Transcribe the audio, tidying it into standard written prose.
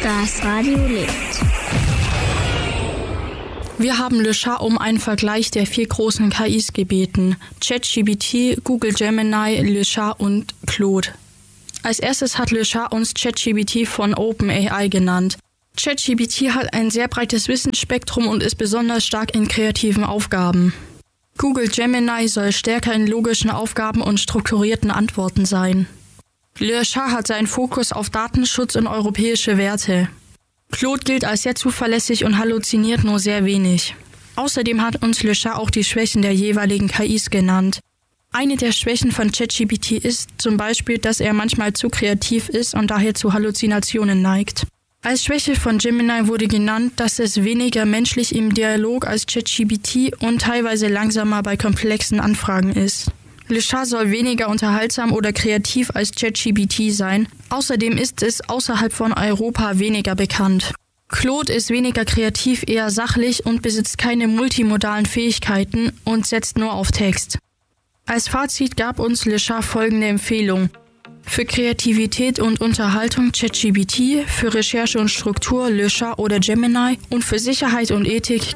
Das Radio lebt. Wir haben Le Chat um einen Vergleich der 4 großen KIs gebeten: ChatGPT, Google Gemini, Le Chat und Claude. Als erstes hat Le Chat uns ChatGPT von OpenAI genannt. ChatGPT hat ein sehr breites Wissensspektrum und ist besonders stark in kreativen Aufgaben. Google Gemini soll stärker in logischen Aufgaben und strukturierten Antworten sein. Le Chat hat seinen Fokus auf Datenschutz und europäische Werte. Claude gilt als sehr zuverlässig und halluziniert nur sehr wenig. Außerdem hat uns Le Chat auch die Schwächen der jeweiligen KIs genannt. Eine der Schwächen von ChatGPT ist zum Beispiel, dass er manchmal zu kreativ ist und daher zu Halluzinationen neigt. Als Schwäche von Gemini wurde genannt, dass es weniger menschlich im Dialog als ChatGPT und teilweise langsamer bei komplexen Anfragen ist. Le Chat soll weniger unterhaltsam oder kreativ als ChatGPT sein. Außerdem ist es außerhalb von Europa weniger bekannt. Claude ist weniger kreativ, eher sachlich und besitzt keine multimodalen Fähigkeiten und setzt nur auf Text. Als Fazit gab uns Le Chat folgende Empfehlung: Für Kreativität und Unterhaltung ChatGPT, für Recherche und Struktur Le Chat oder Gemini und für Sicherheit und Ethik